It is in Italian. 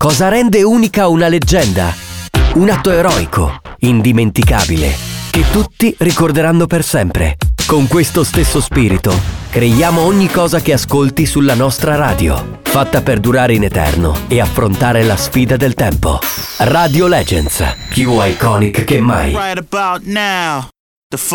Cosa rende unica una leggenda? Un atto eroico, indimenticabile, che tutti ricorderanno per sempre. Con questo stesso spirito, creiamo ogni cosa che ascolti sulla nostra radio, fatta per durare in eterno e affrontare la sfida del tempo. Radio Legends, più iconic che mai. Right about now.